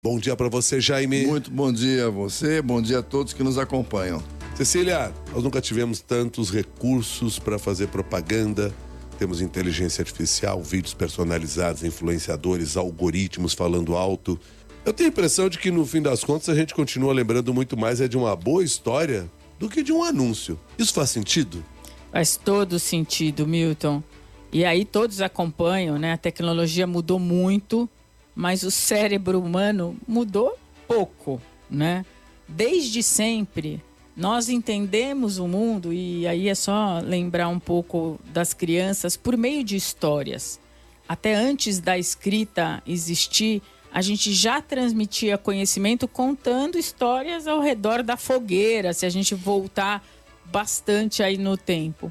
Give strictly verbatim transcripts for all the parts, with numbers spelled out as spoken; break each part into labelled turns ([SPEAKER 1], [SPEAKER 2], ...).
[SPEAKER 1] Bom dia para você, Jaime.
[SPEAKER 2] Muito bom dia a você, bom dia a todos que nos acompanham.
[SPEAKER 1] Cecília, nós nunca tivemos tantos recursos para fazer propaganda. Temos inteligência artificial, vídeos personalizados, influenciadores, algoritmos falando alto. Eu tenho a impressão de que, no fim das contas, a gente continua lembrando muito mais é de uma boa história do que de um anúncio. Isso faz sentido?
[SPEAKER 3] Faz todo sentido, Milton. E aí todos acompanham, né? A tecnologia mudou muito, mas o cérebro humano mudou pouco, né? Desde sempre, nós entendemos o mundo, e aí é só lembrar um pouco das crianças, por meio de histórias. Até antes da escrita existir, a gente já transmitia conhecimento contando histórias ao redor da fogueira, se a gente voltar bastante aí no tempo.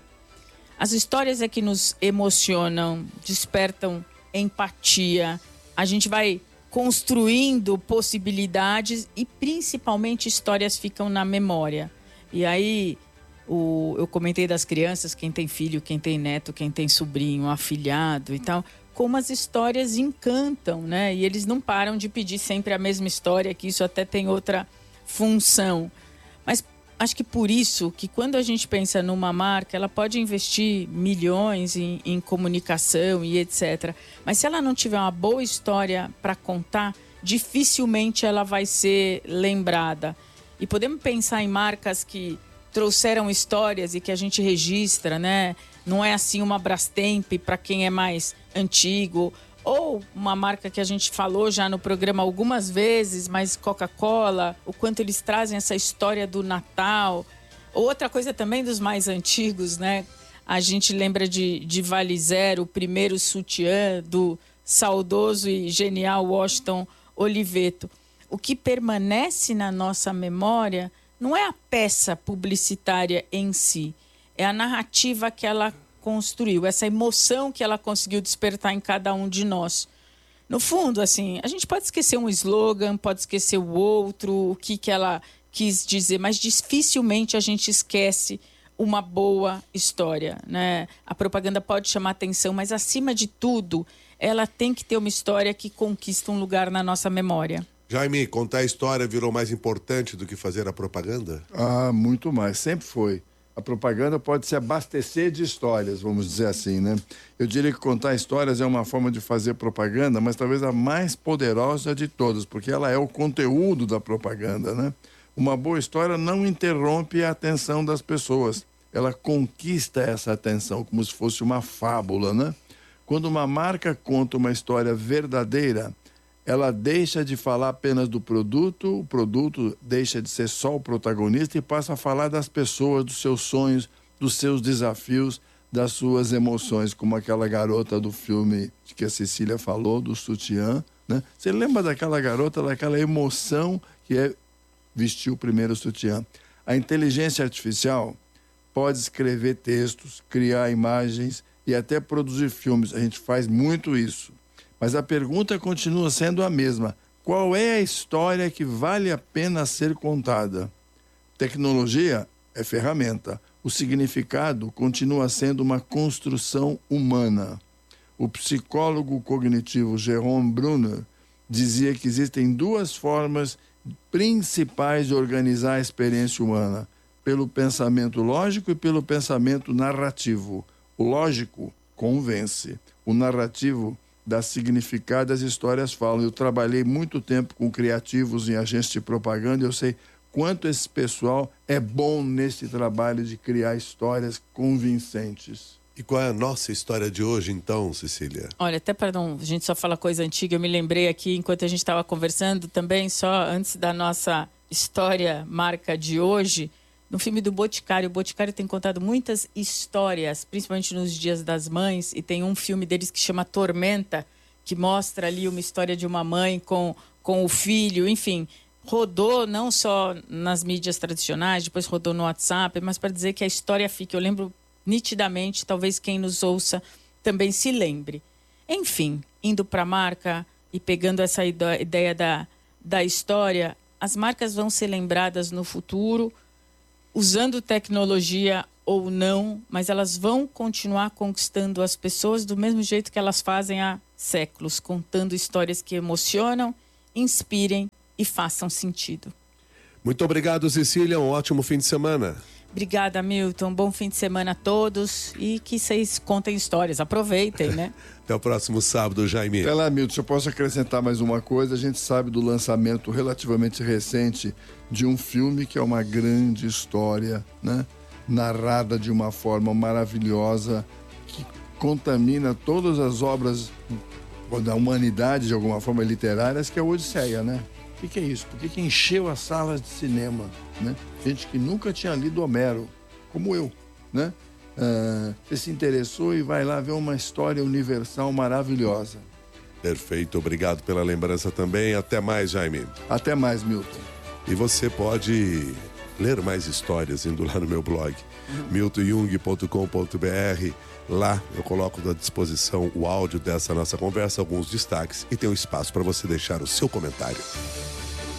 [SPEAKER 3] As histórias é que nos emocionam, despertam empatia, a gente vai construindo possibilidades e principalmente histórias ficam na memória. E aí, o, eu comentei das crianças, quem tem filho, quem tem neto, quem tem sobrinho, afilhado e tal, como as histórias encantam, né? E eles não param de pedir sempre a mesma história, que isso até tem outra função. Mas acho que por isso que quando a gente pensa numa marca, ela pode investir milhões em, em comunicação e etcétera. Mas se ela não tiver uma boa história para contar, dificilmente ela vai ser lembrada. E podemos pensar em marcas que trouxeram histórias e que a gente registra, né? Não é assim uma Brastemp para quem é mais antigo, ou uma marca que a gente falou já no programa algumas vezes, mas Coca-Cola, o quanto eles trazem essa história do Natal. Outra coisa também dos mais antigos, né? A gente lembra de, de Vale Zero, o primeiro sutiã do saudoso e genial Washington Oliveto. O que permanece na nossa memória não é a peça publicitária em si, é a narrativa que ela construiu, essa emoção que ela conseguiu despertar em cada um de nós. No fundo, assim, a gente pode esquecer um slogan, pode esquecer o outro, o que, que ela quis dizer, mas dificilmente a gente esquece uma boa história, né? A propaganda pode chamar atenção, mas acima de tudo, ela tem que ter uma história que conquista um lugar na nossa memória.
[SPEAKER 1] Jaime, contar a história virou mais importante do que fazer a propaganda?
[SPEAKER 2] Ah, muito mais, sempre foi. A propaganda pode se abastecer de histórias, vamos dizer assim, né? Eu diria que contar histórias é uma forma de fazer propaganda, mas talvez a mais poderosa de todas, porque ela é o conteúdo da propaganda, né? Uma boa história não interrompe a atenção das pessoas. Ela conquista essa atenção, como se fosse uma fábula, né? Quando uma marca conta uma história verdadeira, ela deixa de falar apenas do produto, o produto deixa de ser só o protagonista e passa a falar das pessoas, dos seus sonhos, dos seus desafios, das suas emoções, como aquela garota do filme que a Cecília falou, do sutiã, né? Você lembra daquela garota, daquela emoção que é vestir o primeiro sutiã? A inteligência artificial pode escrever textos, criar imagens e até produzir filmes. A gente faz muito isso. Mas a pergunta continua sendo a mesma. Qual é a história que vale a pena ser contada? Tecnologia é ferramenta. O significado continua sendo uma construção humana. O psicólogo cognitivo Jerome Bruner dizia que existem duas formas principais de organizar a experiência humana: pelo pensamento lógico e pelo pensamento narrativo. O lógico convence. O narrativo dá significado, as histórias falam. Eu trabalhei muito tempo com criativos em agências de propaganda, eu sei quanto esse pessoal é bom nesse trabalho de criar histórias convincentes.
[SPEAKER 1] E qual é a nossa história de hoje, então, Cecília?
[SPEAKER 3] Olha, até para não... A gente só fala coisa antiga, eu me lembrei aqui, enquanto a gente estava conversando também, só antes da nossa história marca de hoje, no filme do Boticário. O Boticário tem contado muitas histórias, principalmente nos Dias das Mães, e tem um filme deles que chama Tormenta, que mostra ali uma história de uma mãe com, com o filho, enfim... Rodou não só nas mídias tradicionais, depois rodou no WhatsApp, mas para dizer que a história fica. Eu lembro nitidamente, talvez quem nos ouça também se lembre. Enfim, indo para a marca e pegando essa ideia da, da história, as marcas vão ser lembradas no futuro, usando tecnologia ou não, mas elas vão continuar conquistando as pessoas do mesmo jeito que elas fazem há séculos, contando histórias que emocionam inspirem e façam sentido.
[SPEAKER 1] Muito obrigado, Cecília. Um ótimo fim de semana.
[SPEAKER 3] Obrigada, Milton. Bom fim de semana a todos e que vocês contem histórias. Aproveitem, né?
[SPEAKER 1] Até o próximo sábado, Jaime.
[SPEAKER 2] Até lá, Milton. Se eu posso acrescentar mais uma coisa, a gente sabe do lançamento relativamente recente de um filme que é uma grande história, né? Narrada de uma forma maravilhosa, que contamina todas as obras da humanidade, de alguma forma literárias, que é a Odisseia, né? O que, que é isso? Por que, que encheu as salas de cinema, né? Gente que nunca tinha lido Homero, como eu, né? Ah, você se interessou e vai lá ver uma história universal maravilhosa.
[SPEAKER 1] Perfeito, obrigado pela lembrança também. Até mais, Jaime.
[SPEAKER 2] Até mais, Milton.
[SPEAKER 1] E você pode ler mais histórias indo lá no meu blog, uhum. milton jung ponto com ponto b r. Lá eu coloco à disposição o áudio dessa nossa conversa, alguns destaques e tem um espaço para você deixar o seu comentário.